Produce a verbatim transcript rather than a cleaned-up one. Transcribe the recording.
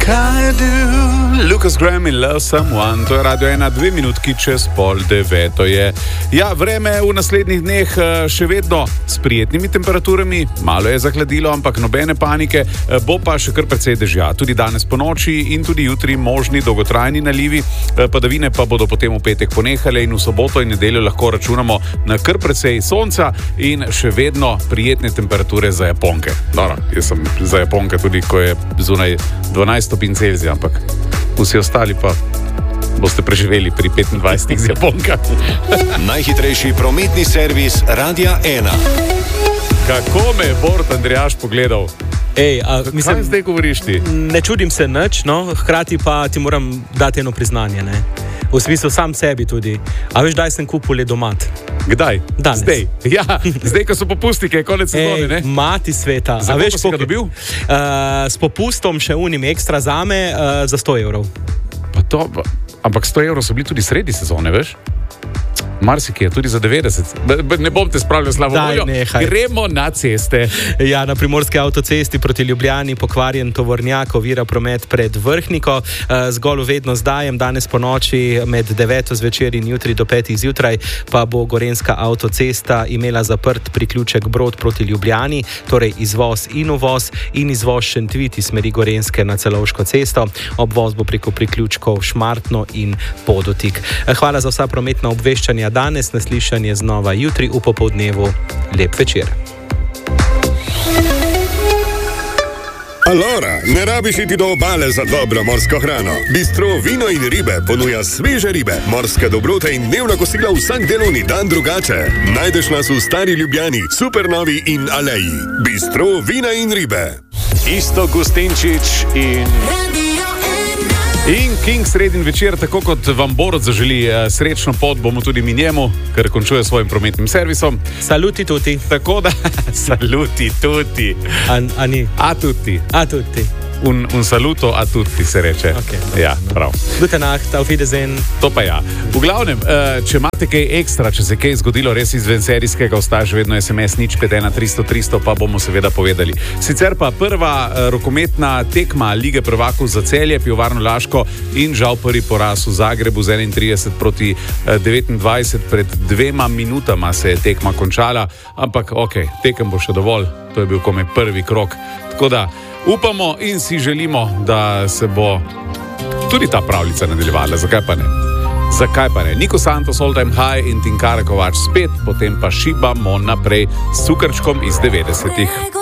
Kaj do? Lucas Graham in Love Someone, to je Radio ena, dve minutki čez pol deveto je. Ja, vreme v naslednjih dneh še vedno s prijetnimi temperaturami, malo je zahladilo, ampak nobene panike, bo pa še kar precej dežja. Tudi danes po noči in tudi jutri možni dolgotrajni nalivi, padavine pa bodo potem v petek ponehale in v soboto in nedeljo lahko računamo na kar precej sonca in še vedno prijetne temperature za Japonke. Dobro, jaz sem za Japonke tudi, ko je zunaj dvanajst stopinj Celzija, ampak vsi ostali pa boste preživeli pri petindvajsetih z Japonkami. Najhitrejši prometni servis Radia ena. Kako me je Bort Andrejaš pogledal? Ej, a, mislim, kaj zdaj govoriš ti? Ne čudim se nič, no, hkrati pa ti moram dati eno priznanje, ne? V smislu sam sebi tudi. A veš, daj sem kupil ledomat. Kdaj? Danes. Zdaj. Ja, zdaj, ko so popusti, kaj je konec sezone, ne? Mati sveta. Za koliko si ga dobil? Uh, s popustom še unim ekstra zame uh, za sto evrov. Pa to, ampak sto evrov so bili tudi sredi sezone, veš? Marsik je tudi za devetdeset. Ne bom te spravljal slavo voljo. Gremo na ceste. Ja, na primorski avtocesti proti Ljubljani pokvarjen tovornjak ovira promet pred Vrhniko. Zgolj vedno zdajem, danes po noči med deveto zvečer in jutri do petih zjutraj pa bo gorenjska avtocesta imela zaprt priključek Brod proti Ljubljani, torej izvoz in uvoz in izvoz Šentvid iz smeri Gorenjske na Celovško cesto. Obvoz bo preko priključkov Šmartno in Podotik. Hvala za vsa prometna obveščanja danes, naslišanje znova jutri v popoldnevu. Lep večer. Alora, ne rabiš iti do obale za dobro morsko hrano. Bistro Vino in ribe ponuja sveže ribe, morske dobrote in dnevna kosila vsak delovni dan drugače. Najdeš nas v Stari Ljubljani, Supernovi in Aleji. Bistro Vina in ribe. Isto Gustinčič in... In King sredin večer, tako kot vam Borod zaželi srečno pot, bomo tudi mi njemu, ker končuje svojim prometnim servisom. Saluti tutti. Tako da, saluti tutti. A, a ni? A tutti. A tutti. Un, un saluto a tutti se reče. Okay, ja, prav. Gute Nacht, auf Wiedersehen. To pa ja. V glavnem, če imate kaj ekstra, če se kaj zgodilo res izven serijskega, ostaje vedno es em es nič pet ena tristo tristo, pa bomo seveda povedali. Sicer pa prva rokometna tekma Lige prvakov za Celje, Pivovarno Laško in žal prvi poraz v Zagrebu z enaintrideset proti devetindvajset. Pred dvema minutama se je tekma končala, ampak ok, tekem bo še dovolj, to je bil komaj prvi krok. Tako da upamo in si želimo, da se bo tudi ta pravljica nadaljevala. Zakaj pa ne? Zakaj pa ne? Niko Santos, All Time High in Tinkara Kovač spet, potem pa šibamo naprej s cukrčkom iz devetdesetih.